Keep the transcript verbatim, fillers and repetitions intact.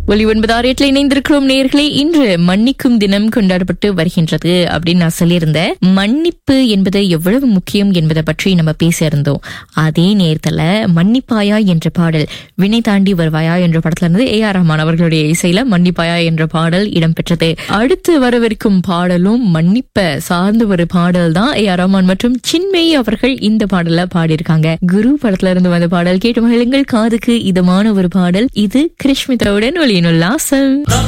ஒலி ஒன்பதாறு எட்டுல இணைந்திருக்கிறோம் நேயர்களே. இன்று மன்னிக்கும் தினம் கொண்டாடப்பட்டு வருகின்றது அப்படின்னு நான் சொல்லியிருந்தேன். மன்னிப்பு என்பது எவ்வளவு முக்கியம் என்பதை பற்றி நம்ம பேச இருந்தோம். அதே நேரத்துல மன்னிப்பாயா என்ற பாடல், வினை தாண்டி வருவாயா என்ற படத்துல இருந்து ஏ ஆர் ரஹ்மான் அவர்களுடைய இசையில மன்னிப்பாயா என்ற பாடல் இடம்பெற்றது. அடுத்து வரவிருக்கும் பாடலும் மன்னிப்ப சார்ந்து ஒரு பாடல் தான். ஏ ஆர் ரஹ்மான் மற்றும் சின்மயி அவர்கள் இந்த பாடல பாடியிருக்காங்க. குரு படத்துல இருந்து வந்த பாடல் கேட்டு மகிழுங்கள். காதுக்கு இதமான ஒரு பாடல் இது. கிருஷ்மிதாவுடன் ஒலியினுள்ளாசம்.